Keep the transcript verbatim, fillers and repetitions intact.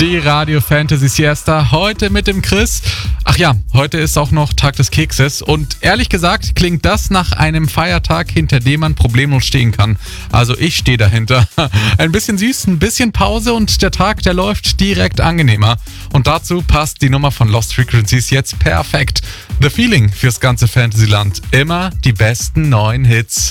Die Radio Fantasy Siesta, heute mit dem Chris. Ach ja, heute ist auch noch Tag des Kekses und ehrlich gesagt klingt das nach einem Feiertag, hinter dem man problemlos stehen kann. Also ich stehe dahinter. Ein bisschen süß, ein bisschen Pause und der Tag, der läuft direkt angenehmer. Und dazu passt die Nummer von Lost Frequencies jetzt perfekt. The Feeling fürs ganze Fantasyland. Immer die besten neuen Hits.